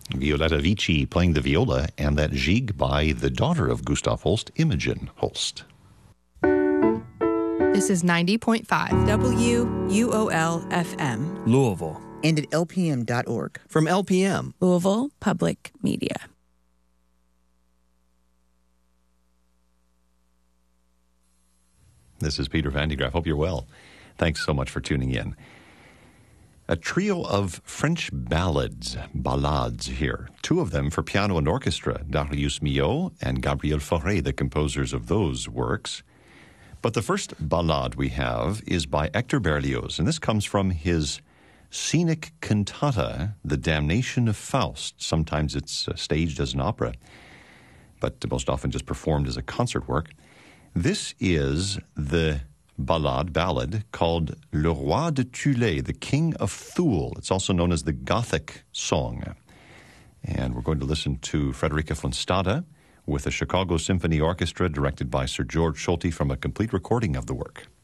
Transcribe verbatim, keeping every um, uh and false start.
Violetta Vici playing the viola, and that Gigue by the daughter of Gustav Holst, Imogen Holst. This is ninety point five W U O L F M. Louisville. And at L P M dot org. From L P M. Louisville Public Media. This is Peter Van de Graaff. Hope you're well. Thanks so much for tuning in. A trio of French ballads, ballades here. Two of them for piano and orchestra, Darius Milhaud and Gabriel Fauré, the composers of those works. But the first ballade we have is by Hector Berlioz, and this comes from his scenic cantata, The Damnation of Faust. Sometimes it's uh, staged as an opera, but most often just performed as a concert work. This is the ballade, ballad, called Le Roi de Thule, the King of Thule. It's also known as the Gothic Song. And we're going to listen to Frederica von Stade with the Chicago Symphony Orchestra, directed by Sir George Solti, from a complete recording of the work.